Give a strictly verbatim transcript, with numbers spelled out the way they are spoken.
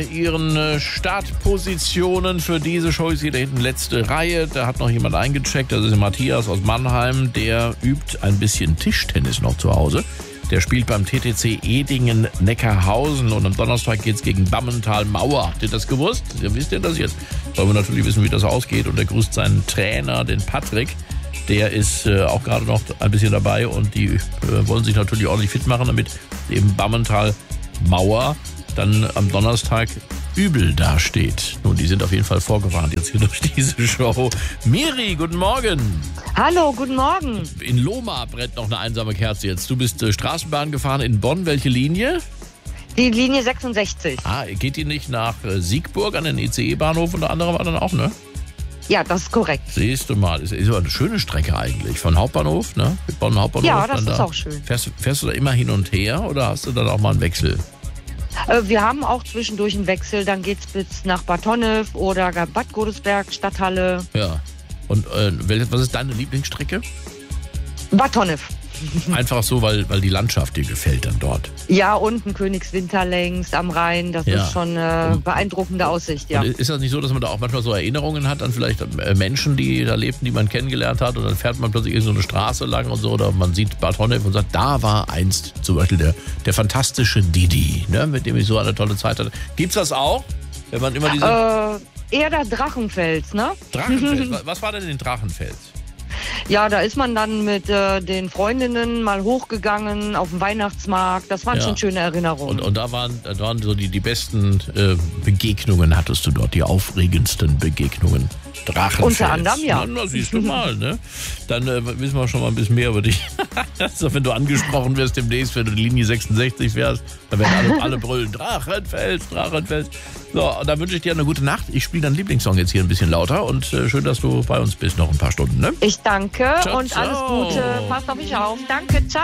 Ihren äh, Startpositionen für diese Show ist hier da hinten letzte Reihe. Da hat noch jemand eingecheckt, das ist Matthias aus Mannheim. Der übt ein bisschen Tischtennis noch zu Hause. Der spielt beim T T C Edingen-Neckarhausen und am Donnerstag geht's gegen Bammental-Mauer. Habt ihr das gewusst? Ja, wisst ihr das jetzt? Wollen wir natürlich wissen, wie das ausgeht. Und er grüßt seinen Trainer, den Patrick. Der ist äh, auch gerade noch ein bisschen dabei und die äh, wollen sich natürlich ordentlich fit machen, damit eben Bammental-Mauer dann am Donnerstag übel dasteht. Nun, die sind auf jeden Fall vorgewarnt jetzt hier durch diese Show. Miri, guten Morgen. Hallo, guten Morgen. In Lohmar brennt noch eine einsame Kerze jetzt. Du bist äh, Straßenbahn gefahren in Bonn. Welche Linie? Die Linie sechsundsechzig. Ah, geht die nicht nach äh, Siegburg an den I C E-Bahnhof unter anderem dann auch, ne? Ja, das ist korrekt. Siehst du mal, ist, ist aber eine schöne Strecke eigentlich. Von Hauptbahnhof, ne? Bonn Hauptbahnhof. Ja, das ist da. auch schön. Fährst, fährst du da immer hin und her oder hast du dann auch mal einen Wechsel? Äh, wir haben auch zwischendurch einen Wechsel. Dann geht's bis nach Bad Honnef oder gar Bad Godesberg, Stadthalle. Ja. Und äh, was ist deine Lieblingsstrecke? Bad Honnef. Einfach so, weil, weil die Landschaft dir gefällt dann dort. Ja, unten Königswinter längs am Rhein. Das Ja. ist schon eine beeindruckende Aussicht, ja. Und ist das nicht so, dass man da auch manchmal so Erinnerungen hat an vielleicht äh, Menschen, die da lebten, die man kennengelernt hat und dann fährt man plötzlich irgend so eine Straße lang und so oder man sieht Bad Honnef und sagt, da war einst zum Beispiel der, der fantastische Didi, ne, mit dem ich so eine tolle Zeit hatte. Gibt's das auch? Wenn man immer diese Äh, eher der Drachenfels, ne? Drachenfels. Was war denn in Drachenfels? Ja, da ist man dann mit äh, den Freundinnen mal hochgegangen auf dem Weihnachtsmarkt. Das waren Ja. schon schöne Erinnerungen. Und, und da waren, da waren so die, die besten äh, Begegnungen, hattest du dort, die aufregendsten Begegnungen. Drachenfels. Unter anderem, ja. Na, na, siehst du mal, ne? Dann äh, wissen wir schon mal ein bisschen mehr über dich. Also, wenn du angesprochen wirst demnächst, wenn du die Linie sechsundsechzig fährst, dann werden alle, alle brüllen, Drachenfels, Drachenfels. So, und dann wünsche ich dir eine gute Nacht. Ich spiele deinen Lieblingssong jetzt hier ein bisschen lauter und äh, schön, dass du bei uns bist noch ein paar Stunden, ne? Ich danke Ciao, und alles ciao. Gute. Passt auf mich auf. Danke, ciao.